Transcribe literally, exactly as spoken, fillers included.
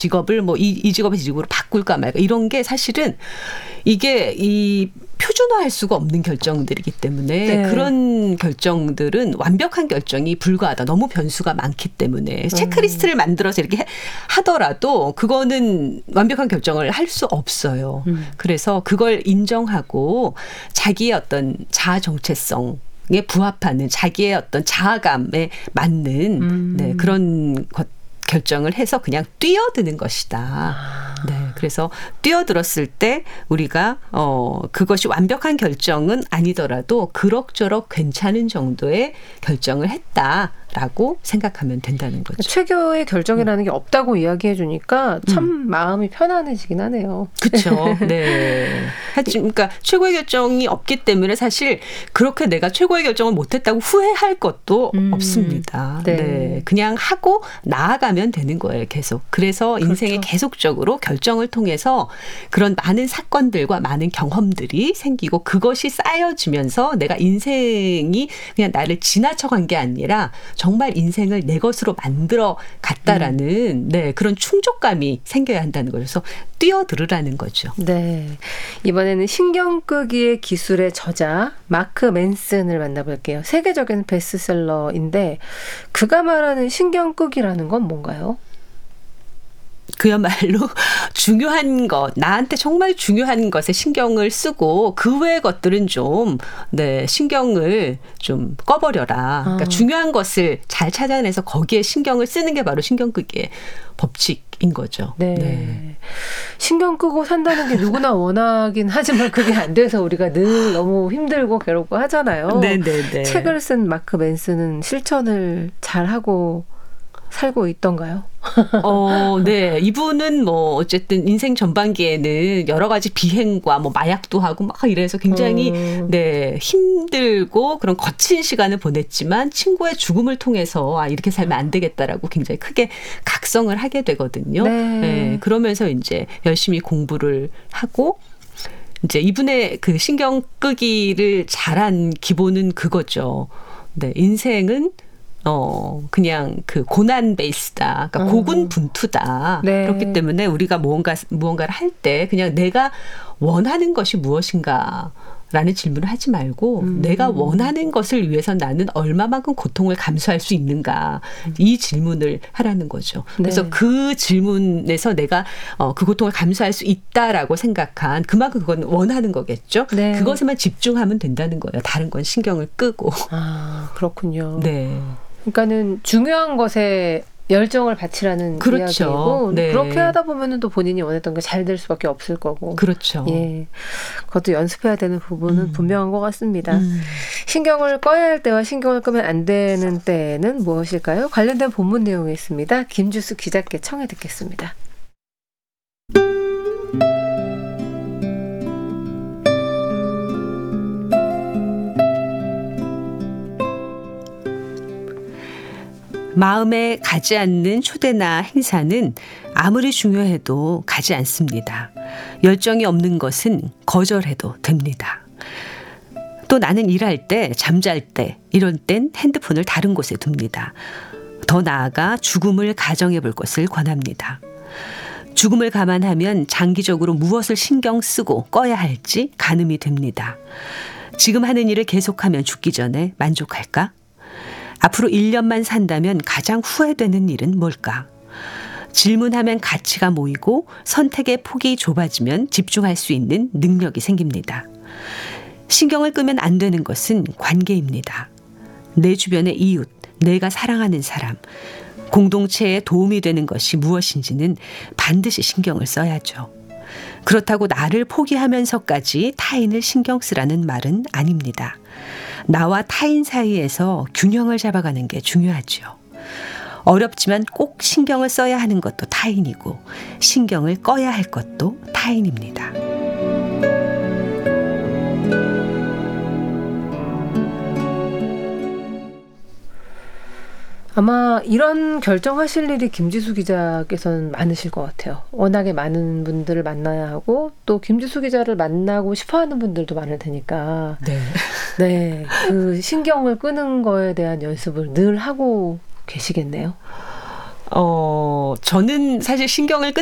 직업을 뭐 이 이 직업에서 이 직업으로 바꿀까 말까 이런 게 사실은 이게 이 표준화할 수가 없는 결정들이기 때문에 네. 그런 결정들은 완벽한 결정이 불가하다. 너무 변수가 많기 때문에 체크리스트를 만들어서 이렇게 하더라도 그거는 완벽한 결정을 할 수 없어요. 음. 그래서 그걸 인정하고 자기의 어떤 자아 정체성 에 부합하는 자기의 어떤 자아감에 맞는 음. 네, 그런 것 결정을 해서 그냥 뛰어드는 것이다. 아. 네, 그래서 뛰어들었을 때 우리가 어 그것이 완벽한 결정은 아니더라도 그럭저럭 괜찮은 정도의 결정을 했다라고 생각하면 된다는 거죠. 최고의 결정이라는 게 없다고 이야기해 주니까 참 음. 마음이 편안해지긴 하네요. 그렇죠. 네. 그러니까 최고의 결정이 없기 때문에 사실 그렇게 내가 최고의 결정을 못했다고 후회할 것도 음. 없습니다. 네. 네. 그냥 하고 나아가면 되는 거예요. 계속. 그래서 인생에 그렇죠. 계속적으로 결정을 통해서 그런 많은 사건들과 많은 경험들이 생기고 그것이 쌓여지면서 내가 인생이 그냥 나를 지나쳐간 게 아니라 정말 인생을 내 것으로 만들어 갔다라는 음. 네, 그런 충족감이 생겨야 한다는 거죠. 그래서 뛰어들으라는 거죠. 네. 이번에는 신경 끄기의 기술의 저자 마크 맨슨을 만나볼게요. 세계적인 베스트셀러인데 그가 말하는 신경 끄기라는 건 뭔가요? 그야말로 중요한 것, 나한테 정말 중요한 것에 신경을 쓰고 그 외의 것들은 좀 네, 신경을 좀 꺼버려라. 그러니까 아. 중요한 것을 잘 찾아내서 거기에 신경을 쓰는 게 바로 신경 끄기의 법칙인 거죠. 네. 네. 신경 끄고 산다는 게 누구나 원하긴 하지만 그게 안 돼서 우리가 늘 너무 힘들고 괴롭고 하잖아요. 네네네. 책을 쓴 마크 맨슨은 실천을 잘하고 살고 있던가요? 어, 네. 이분은 뭐 어쨌든 인생 전반기에는 여러 가지 비행과 뭐 마약도 하고 막 이래서 굉장히 음. 네, 힘들고 그런 거친 시간을 보냈지만 친구의 죽음을 통해서 아, 이렇게 살면 안 되겠다라고 굉장히 크게 각성을 하게 되거든요. 네. 네. 그러면서 이제 열심히 공부를 하고 이제 이분의 그 신경 끄기를 잘한 기본은 그거죠. 네. 인생은 어, 그냥 그 고난 베이스다. 그러니까 음. 고군분투다. 네. 그렇기 때문에 우리가 무언가, 무언가를 할 때 그냥 내가 원하는 것이 무엇인가 라는 질문을 하지 말고 음. 내가 원하는 것을 위해서 나는 얼마만큼 고통을 감수할 수 있는가 음. 이 질문을 하라는 거죠. 네. 그래서 그 질문에서 내가 어, 그 고통을 감수할 수 있다라고 생각한 그만큼 그건 원하는 거겠죠. 네. 그것에만 집중하면 된다는 거예요. 다른 건 신경을 끄고. 아, 그렇군요. 네. 그러니까는 중요한 것에 열정을 바치라는 그렇죠. 이야기고 네. 그렇게 하다 보면은 또 본인이 원했던 게 잘 될 수밖에 없을 거고. 그렇죠. 예, 그것도 연습해야 되는 부분은 음. 분명한 것 같습니다. 음. 신경을 꺼야 할 때와 신경을 끄면 안 되는 때는 무엇일까요? 관련된 본문 내용이 있습니다. 김주수 기자께 청해 듣겠습니다. 마음에 가지 않는 초대나 행사는 아무리 중요해도 가지 않습니다. 열정이 없는 것은 거절해도 됩니다. 또 나는 일할 때, 잠잘 때, 이런 땐 핸드폰을 다른 곳에 둡니다. 더 나아가 죽음을 가정해 볼 것을 권합니다. 죽음을 감안하면 장기적으로 무엇을 신경 쓰고 꺼야 할지 가늠이 됩니다. 지금 하는 일을 계속하면 죽기 전에 만족할까? 앞으로 일 년만 산다면 가장 후회되는 일은 뭘까? 질문하면 가치가 모이고 선택의 폭이 좁아지면 집중할 수 있는 능력이 생깁니다. 신경을 끄면 안 되는 것은 관계입니다. 내 주변의 이웃, 내가 사랑하는 사람, 공동체에 도움이 되는 것이 무엇인지는 반드시 신경을 써야죠. 그렇다고 나를 포기하면서까지 타인을 신경 쓰라는 말은 아닙니다. 나와 타인 사이에서 균형을 잡아가는 게 중요하죠. 어렵지만 꼭 신경을 써야 하는 것도 타인이고 신경을 꺼야 할 것도 타인입니다. 아마 이런 결정하실 일이 김지수 기자께서는 많으실 것 같아요. 워낙에 많은 분들을 만나야 하고 또 김지수 기자를 만나고 싶어하는 분들도 많을 테니까 네, 네, 그 신경을 끄는 거에 대한 연습을 늘 하고 계시겠네요. 어, 저는 사실 신경을